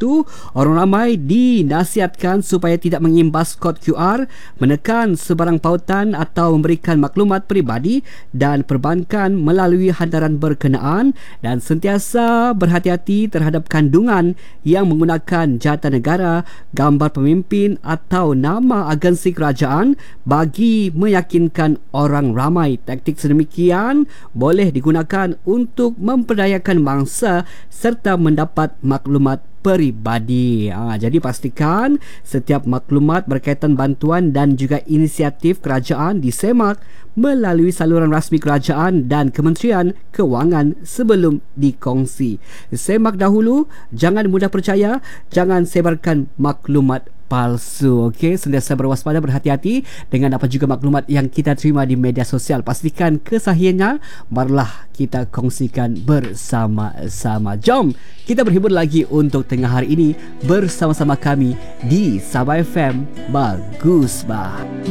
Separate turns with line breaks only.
itu, orang ramai dinasihatkan supaya tidak mengimbas kod QR, menekan sebarang pautan atau memberikan maklumat peribadi dan perbankan melalui hantaran berkenaan, dan sentiasa berhati-hati terhadap kandungan yang menggunakan jata negara, gambar pemimpin atau nama agensi kerajaan bagi meyakinkan orang ramai. Taktik sedemikian boleh digunakan untuk memperdayakan mangsa serta mendapat maklumat peribadi. Jadi pastikan setiap maklumat berkaitan bantuan dan juga inisiatif kerajaan disemak melalui saluran rasmi kerajaan dan Kementerian Kewangan sebelum dikongsi. Semak dahulu, jangan mudah percaya, jangan sebarkan maklumat palsu. Okey, sentiasa berwaspada, berhati-hati dengan apa juga maklumat yang kita terima di media sosial. Pastikan kesahihannya, marilah kita kongsikan bersama-sama. Jom kita berhibur lagi untuk tengah hari ini bersama-sama kami di Sabah FM. Bagus bah.